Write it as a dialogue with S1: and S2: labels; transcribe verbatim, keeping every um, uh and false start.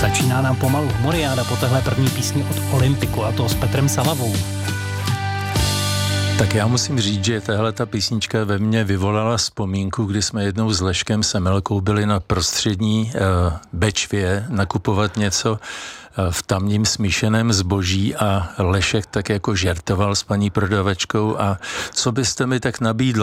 S1: Začíná nám pomalu humoriáda po téhle první písni od Olympiku, a to s Petrem Salavou.
S2: Tak já musím říct, že tahle ta písnička ve mně vyvolala vzpomínku, kdy jsme jednou s Leškem Semelkou byli na Prostřední uh, Bečvě nakupovat něco uh, v tamním smíšeném zboží a Lešek tak jako žertoval s paní prodavačkou: a co byste mi tak nabídla?